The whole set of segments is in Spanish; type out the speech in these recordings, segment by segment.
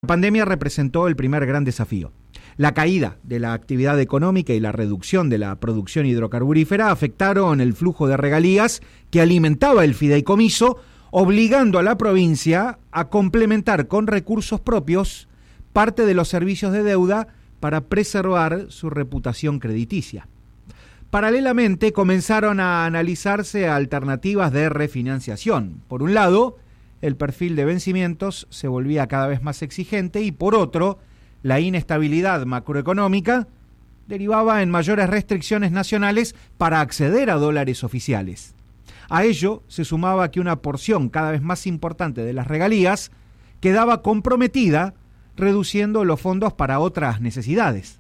pandemia representó el primer gran desafío. La caída de la actividad económica y la reducción de la producción hidrocarburífera afectaron el flujo de regalías que alimentaba el fideicomiso, obligando a la provincia a complementar con recursos propios parte de los servicios de deuda para preservar su reputación crediticia. Paralelamente, comenzaron a analizarse alternativas de refinanciación. Por un lado, el perfil de vencimientos se volvía cada vez más exigente y por otro, la inestabilidad macroeconómica derivaba en mayores restricciones nacionales para acceder a dólares oficiales. A ello se sumaba que una porción cada vez más importante de las regalías quedaba comprometida, reduciendo los fondos para otras necesidades.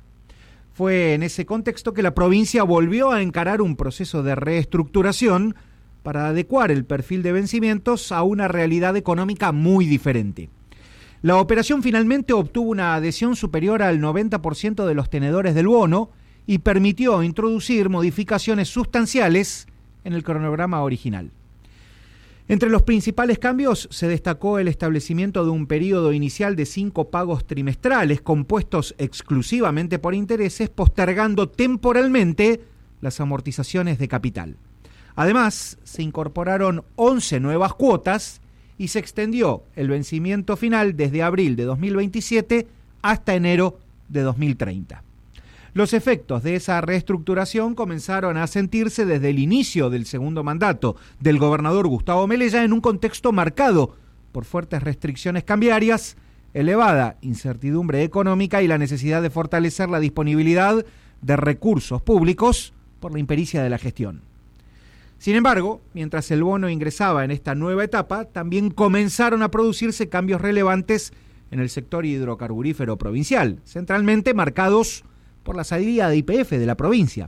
Fue en ese contexto que la provincia volvió a encarar un proceso de reestructuración para adecuar el perfil de vencimientos a una realidad económica muy diferente. La operación finalmente obtuvo una adhesión superior al 90% de los tenedores del bono y permitió introducir modificaciones sustanciales en el cronograma original. Entre los principales cambios se destacó el establecimiento de un periodo inicial de 5 pagos trimestrales compuestos exclusivamente por intereses, postergando temporalmente las amortizaciones de capital. Además, se incorporaron 11 nuevas cuotas y se extendió el vencimiento final desde abril de 2027 hasta enero de 2030. Los efectos de esa reestructuración comenzaron a sentirse desde el inicio del segundo mandato del gobernador Gustavo Melella en un contexto marcado por fuertes restricciones cambiarias, elevada incertidumbre económica y la necesidad de fortalecer la disponibilidad de recursos públicos por la impericia de la gestión. Sin embargo, mientras el bono ingresaba en esta nueva etapa, también comenzaron a producirse cambios relevantes en el sector hidrocarburífero provincial, centralmente marcados por la salida de YPF de la provincia.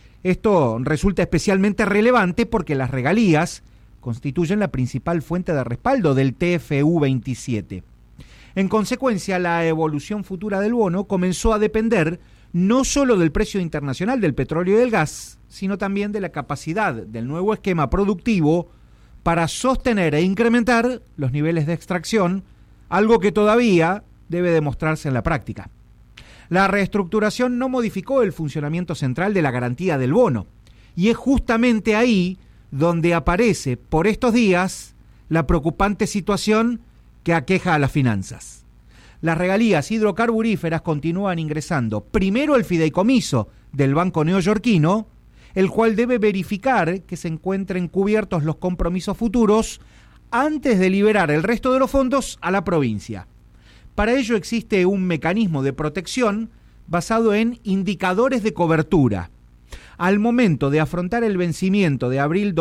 Esto resulta especialmente relevante porque las regalías constituyen la principal fuente de respaldo del TFU 27. En consecuencia, la evolución futura del bono comenzó a depender no solo del precio internacional del petróleo y del gas, sino también de la capacidad del nuevo esquema productivo para sostener e incrementar los niveles de extracción, algo que todavía debe demostrarse en la práctica. La reestructuración no modificó el funcionamiento central de la garantía del bono, y es justamente ahí donde aparece por estos días la preocupante situación que aqueja a las finanzas. Las regalías hidrocarburíferas continúan ingresando primero al fideicomiso del Banco Neoyorquino, el cual debe verificar que se encuentren cubiertos los compromisos futuros antes de liberar el resto de los fondos a la provincia. Para ello existe un mecanismo de protección basado en indicadores de cobertura. Al momento de afrontar el vencimiento de abril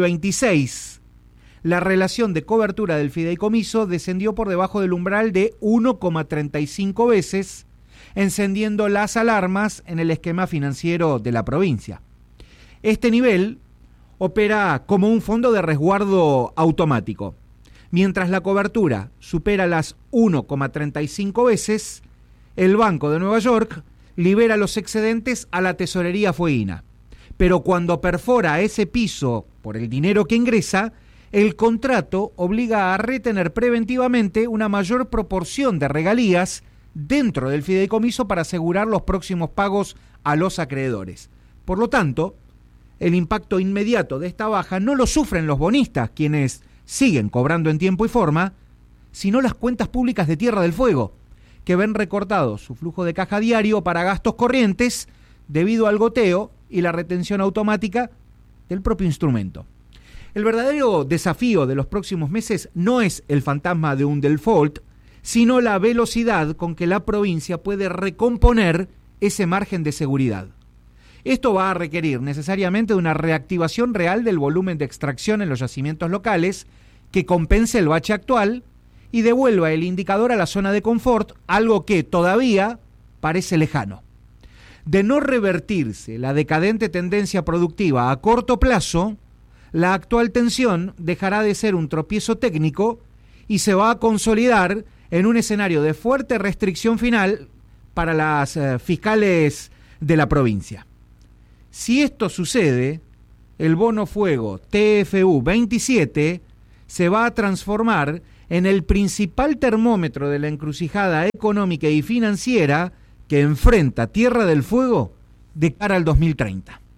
2026, la relación de cobertura del fideicomiso descendió por debajo del umbral de 1,35 veces, encendiendo las alarmas en el esquema financiero de la provincia. Este nivel opera como un fondo de resguardo automático. Mientras la cobertura supera las 1,35 veces, el Banco de Nueva York libera los excedentes a la tesorería fueguina. Pero cuando perfora ese piso por el dinero que ingresa, el contrato obliga a retener preventivamente una mayor proporción de regalías dentro del fideicomiso para asegurar los próximos pagos a los acreedores. Por lo tanto, el impacto inmediato de esta baja no lo sufren los bonistas, quienes siguen cobrando en tiempo y forma, sino las cuentas públicas de Tierra del Fuego, que ven recortado su flujo de caja diario para gastos corrientes debido al goteo y la retención automática del propio instrumento. El verdadero desafío de los próximos meses no es el fantasma de un default, sino la velocidad con que la provincia puede recomponer ese margen de seguridad. Esto va a requerir necesariamente una reactivación real del volumen de extracción en los yacimientos locales que compense el bache actual y devuelva el indicador a la zona de confort, algo que todavía parece lejano. De no revertirse la decadente tendencia productiva a corto plazo, la actual tensión dejará de ser un tropiezo técnico y se va a consolidar en un escenario de fuerte restricción final para las fiscales de la provincia. Si esto sucede, el bono fuego TFU 27 se va a transformar en el principal termómetro de la encrucijada económica y financiera que enfrenta Tierra del Fuego de cara al 2030.